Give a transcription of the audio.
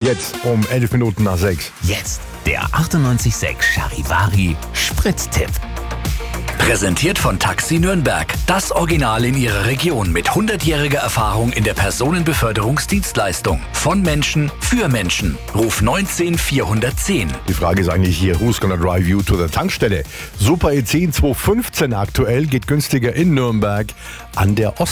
jetzt um 11 Minuten nach 6. Jetzt der 98.6 Charivari Spritztipp. Präsentiert von Taxi Nürnberg. Das Original in ihrer Region mit 100-jähriger Erfahrung in der Personenbeförderungsdienstleistung. Von Menschen für Menschen. Ruf 19 410. Die Frage ist eigentlich hier, who's gonna drive you to the Tankstelle? Super E10 215 aktuell, geht günstiger in Nürnberg an der